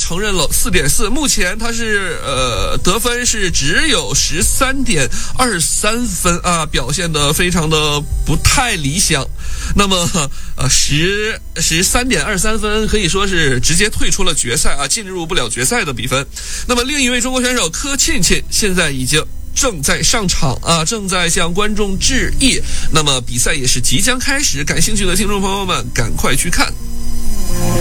承认了4.4，目前他是得分是只有13.23分啊，表现得非常的不太理想。那么13.23分可以说是直接退出了决赛啊，进入不了决赛的比分。那么另一位中国选手柯沁沁现在已经正在上场啊，正在向观众致意。那么比赛也是即将开始，感兴趣的听众朋友们赶快去看。